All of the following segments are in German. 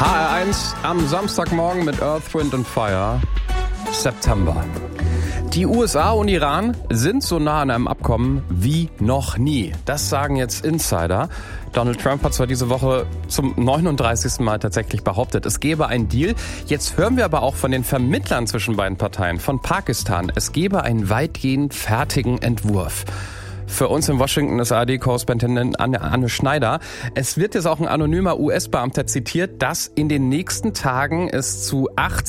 HR1 am Samstagmorgen mit Earth, Wind and Fire. September. Die USA und Iran sind so nah an einem Abkommen wie noch nie. Das sagen jetzt Insider. Donald Trump hat zwar diese Woche zum 39. Mal tatsächlich behauptet, es gebe einen Deal. Jetzt hören wir aber auch von den Vermittlern zwischen beiden Parteien, von Pakistan, es gebe einen weitgehend fertigen Entwurf. Für uns in Washington ist ARD-Korrespondentin Anne Schneider. Es wird jetzt auch ein anonymer US-Beamter zitiert, dass in den nächsten Tagen es zu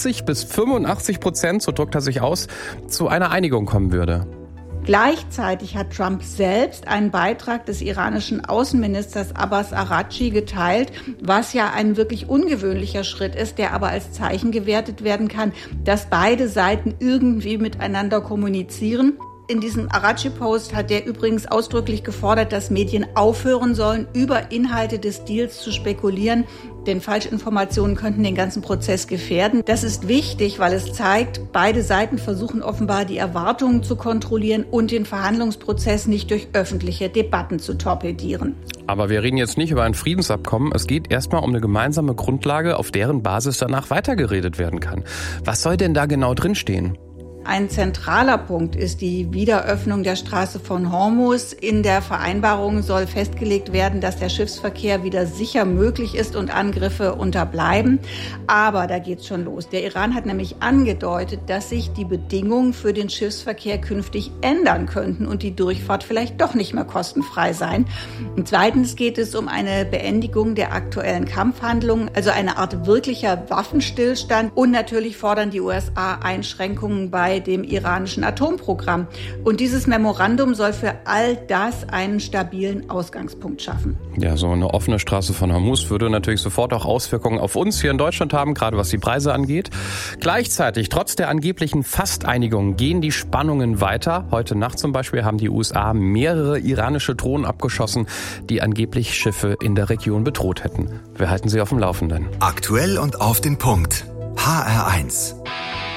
80-85%, so drückt er sich aus, zu einer Einigung kommen würde. Gleichzeitig hat Trump selbst einen Beitrag des iranischen Außenministers Abbas Araghchi geteilt, was ja ein wirklich ungewöhnlicher Schritt ist, der aber als Zeichen gewertet werden kann, dass beide Seiten irgendwie miteinander kommunizieren. In diesem Araghchi-Post hat er übrigens ausdrücklich gefordert, dass Medien aufhören sollen, über Inhalte des Deals zu spekulieren, denn Falschinformationen könnten den ganzen Prozess gefährden. Das ist wichtig, weil es zeigt, beide Seiten versuchen offenbar die Erwartungen zu kontrollieren und den Verhandlungsprozess nicht durch öffentliche Debatten zu torpedieren. Aber wir reden jetzt nicht über ein Friedensabkommen. Es geht erstmal um eine gemeinsame Grundlage, auf deren Basis danach weitergeredet werden kann. Was soll denn da genau drinstehen? Ein zentraler Punkt ist die Wiederöffnung der Straße von Hormuz. In der Vereinbarung soll festgelegt werden, dass der Schiffsverkehr wieder sicher möglich ist und Angriffe unterbleiben. Aber da geht's schon los. Der Iran hat nämlich angedeutet, dass sich die Bedingungen für den Schiffsverkehr künftig ändern könnten und die Durchfahrt vielleicht doch nicht mehr kostenfrei sein. Und zweitens geht es um eine Beendigung der aktuellen Kampfhandlungen, also eine Art wirklicher Waffenstillstand. Und natürlich fordern die USA Einschränkungen bei dem iranischen Atomprogramm. Und dieses Memorandum soll für all das einen stabilen Ausgangspunkt schaffen. Ja, so eine offene Straße von Hormuz würde natürlich sofort auch Auswirkungen auf uns hier in Deutschland haben, gerade was die Preise angeht. Gleichzeitig, trotz der angeblichen Fasteinigung, gehen die Spannungen weiter. Heute Nacht zum Beispiel haben die USA mehrere iranische Drohnen abgeschossen, die angeblich Schiffe in der Region bedroht hätten. Wir halten Sie auf dem Laufenden. Aktuell und auf den Punkt. HR1.